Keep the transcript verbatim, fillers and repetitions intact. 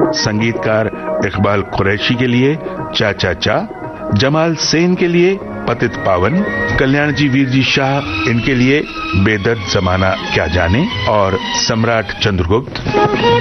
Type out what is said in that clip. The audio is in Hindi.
संगीतकार इकबाल कुरैशी के लिए चा चा चा, जमाल सेन के लिए पतित पावन, कल्याण जी वीर जी शाह इनके लिए बेदर्द जमाना क्या जाने और सम्राट चंद्रगुप्त।